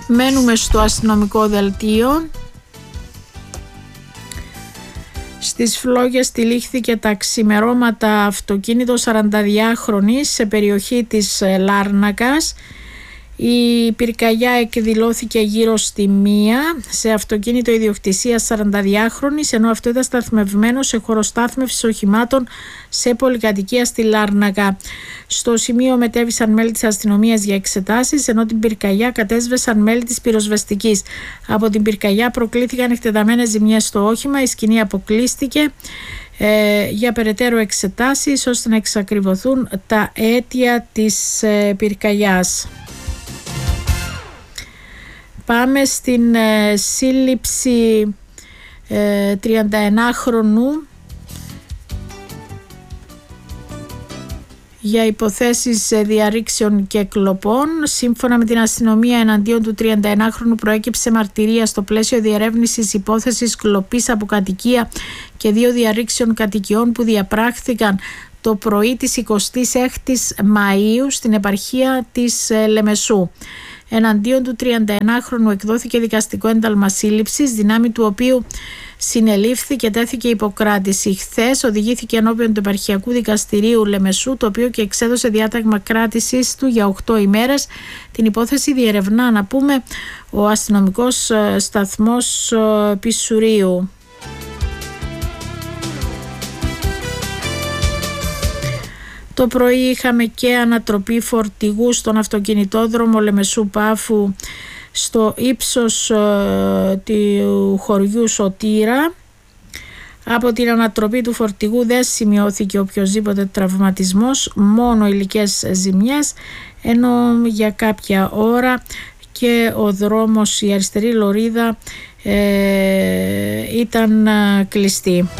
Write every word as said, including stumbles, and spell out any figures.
Μένουμε στο αστυνομικό δελτίο. Στις Φλόγες τυλίχθηκε τα ξημερώματα αυτοκίνητο σαρανταδυάχρονης σε περιοχή της Λάρνακας. Η πυρκαγιά εκδηλώθηκε γύρω στη μία σε αυτοκίνητο ιδιοκτησίας σαρανταδυάχρονης, ενώ αυτό ήταν σταθμευμένο σε χώρο στάθμευσης οχημάτων σε πολυκατοικία στη Λάρνακα. Στο σημείο μετέβησαν μέλη της αστυνομίας για εξετάσεις, ενώ την πυρκαγιά κατέσβεσαν μέλη της πυροσβεστικής. Από την πυρκαγιά προκλήθηκαν εκτεταμένες ζημιές στο όχημα, η σκηνή αποκλείστηκε ε, για περαιτέρω εξετάσεις ώστε να εξακριβωθούν τα αίτια της ε, πυρκαγιάς. Πάμε στην ε, σύλληψη ε, τριανταενάχρονου για υποθέσεις διαρρήξεων και κλοπών. Σύμφωνα με την αστυνομία, εναντίον του τριανταενάχρονου προέκυψε μαρτυρία στο πλαίσιο διερεύνησης υπόθεσης κλοπής από κατοικία και δύο διαρρήξεων κατοικιών που διαπράχθηκαν το πρωί της εικοστής έκτης Μαΐου στην επαρχία της Λεμεσού. Εναντίον του τριανταενάχρονου εκδόθηκε δικαστικό ένταλμα σύλληψης, δυνάμει του οποίου συνελήφθη και τέθηκε υποκράτηση. Χθες οδηγήθηκε ενώπιον του Επαρχιακού Δικαστηρίου Λεμεσού, το οποίο και εξέδωσε διάταγμα κράτησης του για οκτώ ημέρες. Την υπόθεση διερευνά, να πούμε, ο αστυνομικός σταθμός Πισουρίου. Το πρωί είχαμε και ανατροπή φορτηγού στον αυτοκινητόδρομο Λεμεσού Πάφου στο ύψος ε, του χωριού Σωτήρα. Από την ανατροπή του φορτηγού δεν σημειώθηκε οποιοσδήποτε τραυματισμός, μόνο υλικές ζημιές, ενώ για κάποια ώρα και ο δρόμος, η αριστερή λωρίδα ε, ήταν κλειστή.